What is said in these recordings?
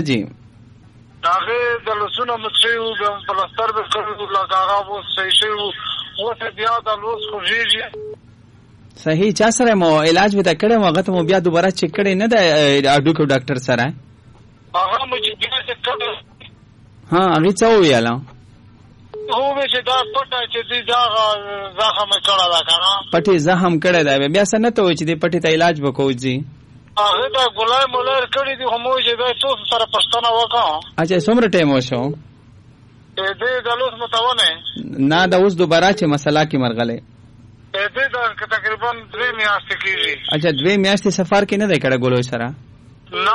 جی هغه د لسونو مڅیو د پلستر به کړو لګاغه وو صحیح شو اوس بیا د لوس خوږیږي. صحیح. چا سره مو علاج ودا کړو هغه ته مو بیا دوباره چک کړی نه د اډو کو ډاکټر سره؟ هغه مو چې بیا څه کړو. ها هغه څه ویاله؟ هو چې دا پټه چې دې زخم کړه دا کنه پټي زخم کړه دا بیا څه نه ته و چې دې پټي ته علاج وکوځي. هغه دا ګلای مولر کړی دی همو چې دا تاسو سره پښتنه وکړه. اچھا څومره ټایم وشو؟ دې د لوس متونه نه دا اوس دوباره چې مسله کې مرغله دې دا تقریبا 2 میاشتې کېږي. اچھا 2 میاشتې سفر کې نه دی کړه ګولوي سره؟ نه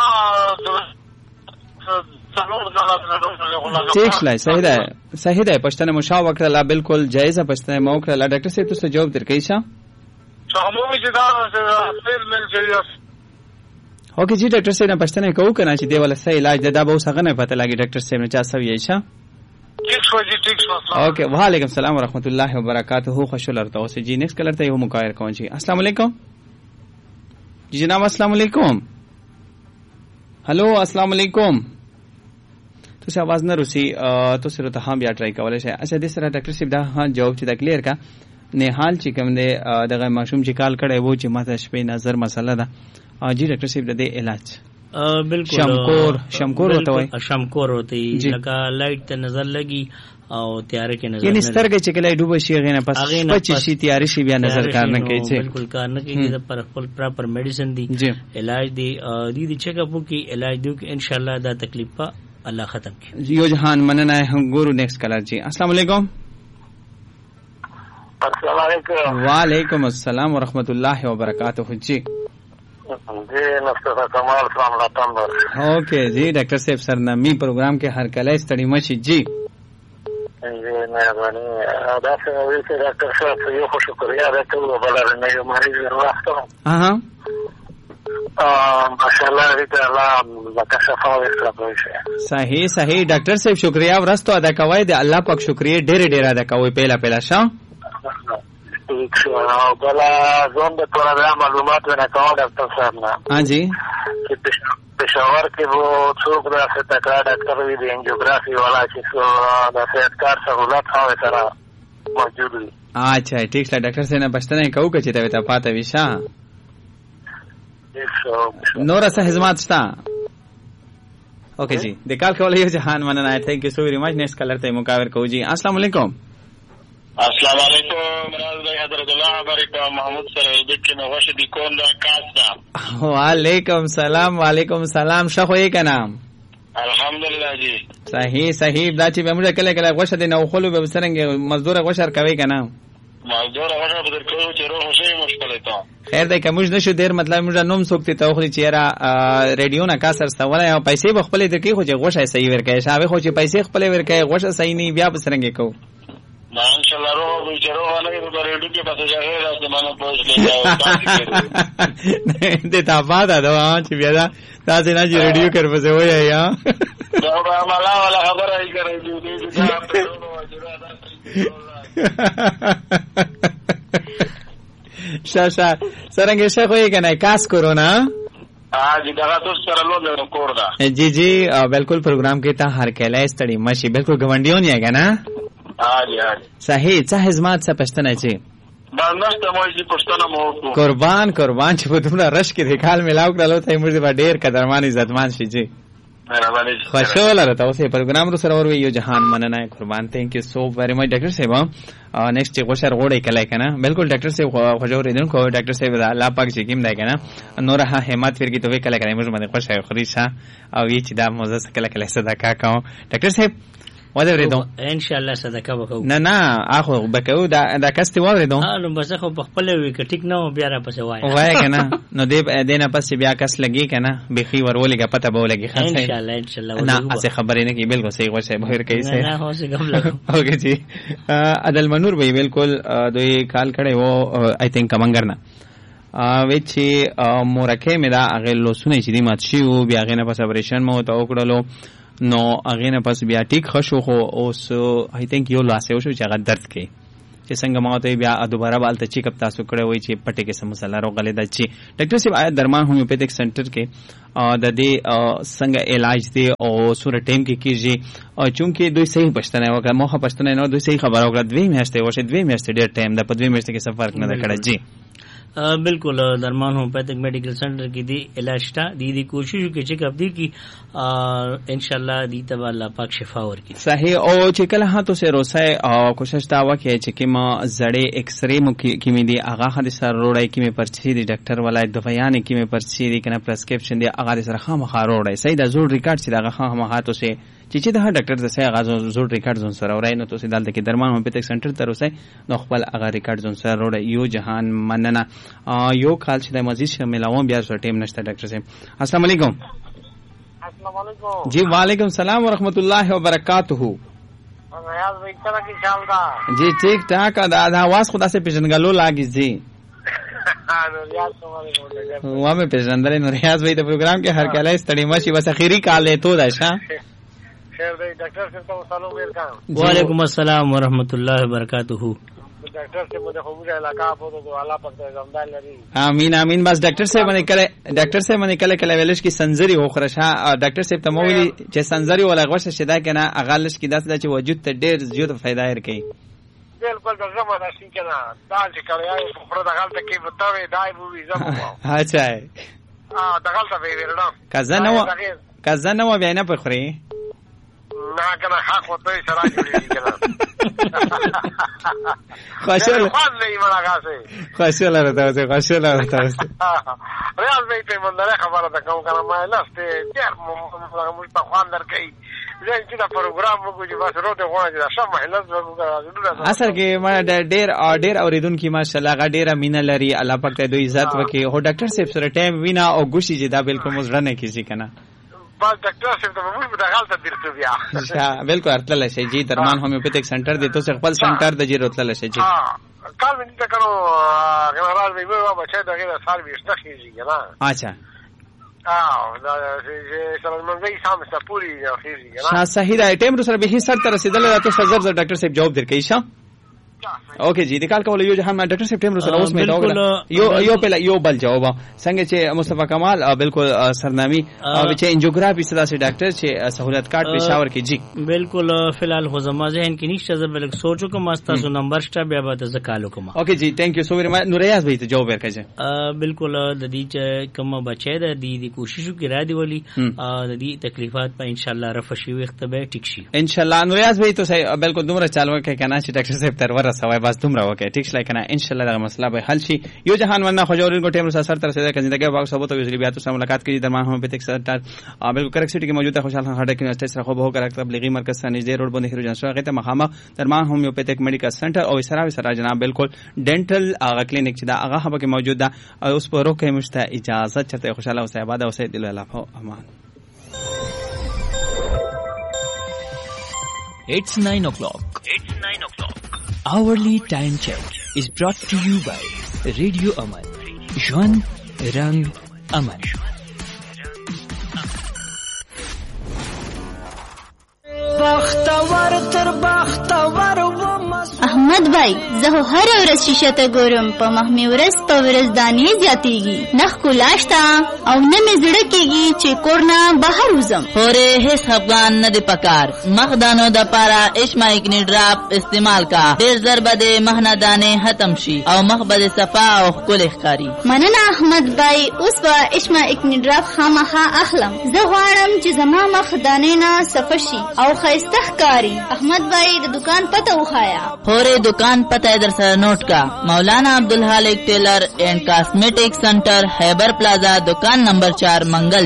ٹھیک شلای. صحیح ده پښتنه مشا وکړه بالکل جایزه پښتنه مو کړه. ډاکټر صاحب تاسو جواب درکې شه شامو چې دا فعل مل جریه. اوکې جی ډاکټر صاحب نه پښتنه کوو کنه چې دی ول صحیح علاج ده به اوسه نه پته لګي ډاکټر صاحب نه چا سوي شه. ٹھیک شو جی ٹھیک شو. اوکې وعلیکم السلام ورحمۃ اللہ وبرکاتہ. خوشحال ارته اوسه جی نیکسٹ کلر ته یو مقایر کوم جی. السلام علیکم جی جناب. السلام علیکم. هلو السلام علیکم. تاسو आवाज نه روسي تاسو ته هم بیا ټرای کولای شئ. اچھا د سره ډاکټر صاحب دا جواب چې دا کلیر کا نه حال چې کوم دی دغه ماشوم چې کال کړي وو چې ماته شپې نظر مسله ده. جی ډاکټر صاحب د علاج بالکل شمکور وته وای. شمکور وته لکه لایټ ته نظر لګي او تیارې کې نظر یعنی سترګې چې کله ډوبه شي غینه پس پچ شي تیارې شي بیا نظر کار نه کوي. بالکل کار نه کوي. د پر خپل پراپر میډیسن دی علاج دی دی چیک اپ کی علاج دی ان شاء الله دا تکلیف الله ختم کی. یو جهان مننه هم ګورو نیکسٹ کلر جی. السلام علیکم. السلام علیکم. وعلیکم السلام ورحمۃ اللہ وبرکاتہ جی. جی مصطفی کمال فرام لاتمبر. اوکے جی ډاکټر صاحب سرنامي پروګرام کې هر کله ستړي مشي جی. جی مهرباني دا څنګه وی چې ډاکټر صاحب یو خو شکریا ده ته وبلر نه یو مریض ورسته. ها ماشاءالله دې الله وکشفا وکړي. صحیح ډاکټر صاحب شکریا ورستو ادا کوي د الله پاک شکریا ډېر ادا کوي پهلا شاه. ٹھیک شو. بلا زون د پروګرام معلومات ورنه کوم ډاکټر صاحب نه. ها جی پېښور کې وو څوک دا څه تکړه ډاکټر وی د انجیوګرافي والا چې دا صحت کار سہولت هاوي سره موجود وي. اچھا ٹھیک ہے ډاکټر صاحب نه پښتنه کوو چې ته پاته ویشا نور څه خدمات شته. اوکے جی د کال کولای یو جهان مننه. تھینک یو سو ویری مچ. نیکسٹ کلر ته مقابر کوو جی. السلام علیکم. السلام علیکم مراد بھائی حضرت اللہ بارک محمود سره د کې نو وشه دی کون دا کاستا. وعلیکم السلام. وعلیکم السلام. شخو یې کنام الحمدلله جی. صحیح دا چې به موږ کله غوښه دی نو خلو به سرنګ مزدور غوښه کوي کنه مزدور غوښه به درکو چې روح شي مشکل ته خیر دی کوم نشو ډیر مطلب موږ نوم سوکتی ته خو چې را ریډیو نه کا سر سوال یا پیسې بخپل درکې خو چې غوښه صحیح ورکې شاوې خو چې پیسې خپل ورکې غوښه صحیح نه بیا به سرنګ کو ما ان شاء الله روح به چې روح نه به ریډیو کې پاتې ځای راځي مانه پوښتنه دې تا بادا دا چې بیا دا تاسو نه چې ریډیو کړو څه وایي یا دا به مالا ولا خبره یې کوي دې شاشا سرنګ شیخ وایي کنه کاس کورونا جی دا تاسو سره لوګ کور دا جی بالکل پروګرام کې تا هر کله ستړي مشي بالکل غونډیو نه کنه جی صحیح څه خدمات څه پښتنه چی باندې مو چې پښتنه مو قربان چې په دومره رش کې د کال ملاو کړلو ته موږ به ډیر قدرمان عزتمان شي جی. مهرباني. خوشاله راته اوسې پروګرام رو سره ور یو جهان مننه قربان. تھینک یو سو ویری مچ ډاکټر صاحب. نیکسٹ غوښر غوړې کله کنه بالکل ډاکټر صاحب خوشو ریدن کو ډاکټر صاحب الله پاک چې کیم دی کنه نور همت ورګي ته کله کله موږ باندې خوشاله خریصه او یی چې دا موزه کله صدقه کوم ډاکټر صاحب ودرېدو ان شاء الله صدقه وکړو. نه اخو بکو دا کستي ودرېدو نو بس خو په خپل وی ک ټیک نو بیا را پسې وای کنه نو دې نه پسې بیا کس لګي کنه بخي ورولېګه پته به ولګي خاصه ان شاء الله نه اسه خبرې نه کی بالکل صحیح وشه بهر کیسه نه هو څه غم لګو. اوکے جی عدل منور بھائی بالکل دوی کال کړي وو آی تھنک کمنګرنا وچی مورکه مې دا اغه لوسونه چې دی مات شي او بیا غنه پس اپریشن مو ته وکړلو نو اغه نه پس بیا ټیک خشو خو اوس آی تھنک یو لاسه شو چې هغه درد کوي چې څنګه ما ته بیا دوباره بالته چیک اپ تاسو کړی وای چې پټه کې سم مسله راغلی دا چې ډاکټر صاحب آیا درمان هومیوپیتھک سنټر کې د دې څنګه علاج دی او سور ټیم کې کیږي چونکه دوی صحیح پښتنه وکړه موخه پښتنه نه دوی صحیح خبره وکړه 2 میاشتې وشه 2 میاشتې ډېر ټایم د 2 میاشتې کې څه فرق نه کړی جی بالکل درمان homeopathic medical centre की दी इलाज था दी कोशिश की चेकअप दी की इंशाल्लाह दी तबा अल्लाह पाक शिफा और की सही او چې کله هاتو سه روسه او کوشش دا وکړي چې کما زړې ایکس ری مو کې می دي هغه حد سره روړای کې می پرچی دي ډاکټر ولای دفعیان کې می پرچی دي کنه پرسکرپشن دي هغه سره خامخا روړای صحیح دا زوړ ریکارډ چې هغه خامخا هاتو سه چې دا ډاکټر د سه هغه زوړ ریکارډ زون سره ورای نو تو سه دلته کې درمان هومیوپیتھک سنټر تر اوسه نو خپل هغه ریکارډ زون سره روړای یو جهان مننه یو کال چې د مزید شاملوم بیا سره ټیم نشته ډاکټر صاحب السلام علیکم السلام علیکم جی وعلیکم السلام ورحمۃ اللہ وبرکاتہ ریاض بھائی طرح کی چال دا جی ٹھیک ٹھاک आवाज خدا سے پیژنګلو لاګی جی ریاض تمہارے وا مې پیژندل نو ریاض بھائی د پروګرام کې هر کله ستړي ماشي بس اخیری کال ته دا ښه خیر دی ډاکټر صاحب ته سلام ویلکم وعلیکم السلام ورحمۃ اللہ وبرکاتہ ډاکټر صاحب مده خبره علاقہ په تو الله پاک ته زمدان لري امين امين بس ډاکټر صاحب باندې کله ویلش کی سنزري هو خرشه ډاکټر صاحب ته موویل چې سنزري ولا غوښه شیدا کنه اغالش کی داسه چې وجود ته ډیر زیات فائدہ ورکړي بالکل دغه ما شي کنه دا چې کړی په دغه ته کې بتاوي دای بو ویزه اچھا دغه ته ویرنه کزه نو بیا نه پخري نه کنه حق وته سره جوړی کنه خوشاله راته ریاض بھائی ته مونږه خبره ده کوم کنه ما لاسته ډیر موږ په خوان درکې زه چې دا پروګرام وګورم چې بس روته غواړم چې شام محلت وګورم اصل کې ما ډیر اوریدونکو ماشاءالله غ ډیر مینه لري الله پاک ته دوی عزت وکي هو ډاکټر صاحب سره ټایم وینا او ګوشي چې دا بالکل مزرنه کیږي کنه بس ډاکټر صاحب ته موږ په دغه حالت درته بیا بالکل ارتل شي جی درمان هومیوپیتھک سنټر دی تو خپل سنټر د جی رتل شي جی کال مې ته کړو غواړم مې وو بچا دغه سرویس نه کیږي نه اچھا دا چې سره موږ یې سم سپوري کیږي نه صحیح دا ټیم سره به هیڅ تر رسیدل راته سزر ډاکټر صاحب جواب درکې شه اوکے جی د کال کول یو جهان ډاکټر صاحب ټیم سره اوس مې یو پهلا یو بل جواب څنګه چې مصطفی کمال بالکل سرنامي او چې انجیوګرافي صدا سے ډاکټر چې سہولت کارت پېښور کې جی بالکل فلحال خو زما ذهن کې نشته زه بلک سوچو کوم تاسو نمبر شته بیا به تاسو کالو کوم اوکے جی ثانک یو سو ویری مچ نوریاز بھائی ته جواب ورکړئ بالکل د دې چې کوم بچی د دې کوششو کې را دی ولی د دې تکلیفات په ان شاء الله رفع شي وخت به ټیک شي ان شاء الله نوریاز بھائی تو بالکل دومره چالو کې کنه چې ډاکټر صاحب تر سوای بس دومره وکړي ټیک شلای کنه ان شاء الله دا مسله به حل شي یو جهان ورنه خجورین کو ټیم سره تر سره زندگی باغ ثبوت او ویزلی بیا تو ملاقات کیږي درمان هومیوپیتھک سنټر بالکل کریکټ سټی کې موجود ہے خوشحال خان خټک یونیورسيټي سره خو به کار تبلیغی مرکز ته نږدې روډ باندې هیرو جنسو هغه ته مخامخ درمان هومیوپیتھک میډیکل سنټر او سره جناب بالکل ډینټل هغه کلینیک چې دا هغه هغه کې موجود ده اوس په روکه مشته اجازه چته خوشاله او سعاده او سید الله په امان. It's 9 o'clock. Hourly time check is brought to you by Radio Aman. Jwan Rang Aman. احمد بھائی زه هر ورځ شیشه ته ګورم په مخ مې ورځ په ورځ دانې زیاتېږي نخ کولاشتا او نه مې زړه کېږي چې کور نه بهر وځم خورې هیڅ افغان نه دی پکار مخ دانو د پاره اشمایکنی ډراپ استعمال کا ډېر زر به د مخ نه دانې ختم شي او مخ به صفا او ښکلی ښکاري مننه احمد بھائی اوس به اشمایکنی ډراپ خامخا اخلم زه غواړم چې زما مخ دانې نه صفا شي او ښایسته ښکاري احمد بھائی د دکان پته وښایا خورې دکان پته در سره نوٹ کا مولانا عبدالحالق ٹیلر اینڈ کاسمیٹک سنٹر خیبر پلازا دکان نمبر 4 منگل